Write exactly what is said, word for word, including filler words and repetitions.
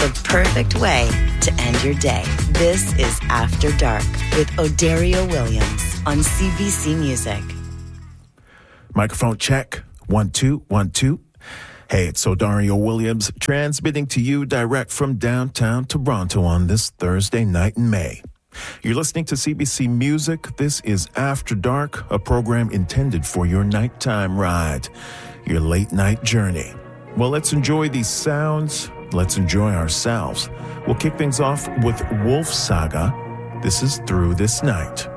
the perfect way to end your day. This is After Dark with Odario Williams on C B C Music. Microphone check. One, two, one, two. Hey, it's Odario Williams transmitting to you direct from downtown Toronto on this Thursday night in May. You're listening to C B C Music. This is After Dark, a program intended for your nighttime ride, your late night journey. Well, let's enjoy these sounds. Let's enjoy ourselves. We'll kick things off with Wolf Saga. This is Through This Night.